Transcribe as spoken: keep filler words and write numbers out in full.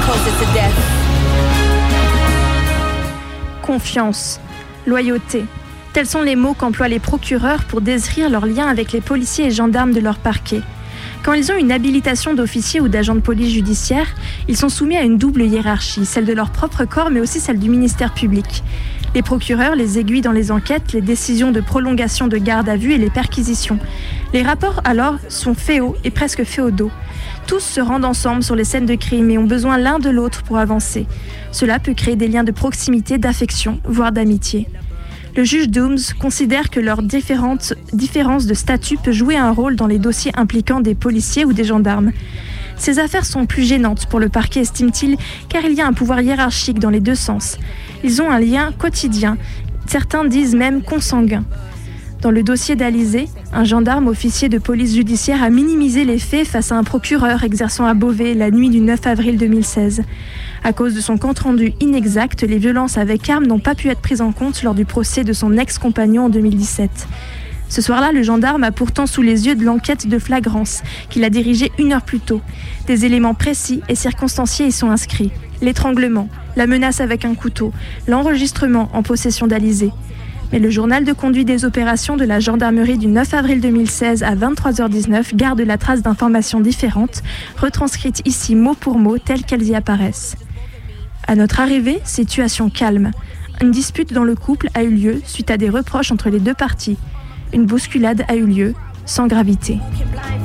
Confiance, loyauté. Tels sont les mots qu'emploient les procureurs pour décrire leur lien avec les policiers et gendarmes de leur parquet. Quand ils ont une habilitation d'officier ou d'agent de police judiciaire, ils sont soumis à une double hiérarchie, celle de leur propre corps mais aussi celle du ministère public. Les procureurs les aiguillent dans les enquêtes, les décisions de prolongation de garde à vue et les perquisitions. Les rapports alors sont féaux et presque féodaux. Tous se rendent ensemble sur les scènes de crime et ont besoin l'un de l'autre pour avancer. Cela peut créer des liens de proximité, d'affection, voire d'amitié. Le juge Dooms considère que leur différente différence de statut peut jouer un rôle dans les dossiers impliquant des policiers ou des gendarmes. Ces affaires sont plus gênantes pour le parquet, estime-t-il, car il y a un pouvoir hiérarchique dans les deux sens. Ils ont un lien quotidien, certains disent même consanguin. Dans le dossier d'Alizé, un gendarme officier de police judiciaire a minimisé les faits face à un procureur exerçant à Beauvais la nuit du neuf avril deux mille seize. À cause de son compte-rendu inexact, les violences avec armes n'ont pas pu être prises en compte lors du procès de son ex-compagnon en deux mille dix-sept. Ce soir-là, le gendarme a pourtant sous les yeux de l'enquête de flagrance qu'il a dirigée une heure plus tôt. Des éléments précis et circonstanciés y sont inscrits. L'étranglement, la menace avec un couteau, l'enregistrement en possession d'Alizé. Mais le journal de conduite des opérations de la gendarmerie du neuf avril deux mille seize à vingt-trois heures dix-neuf garde la trace d'informations différentes, retranscrites ici mot pour mot telles qu'elles y apparaissent. À notre arrivée, situation calme. Une dispute dans le couple a eu lieu suite à des reproches entre les deux parties. Une bousculade a eu lieu, sans gravité.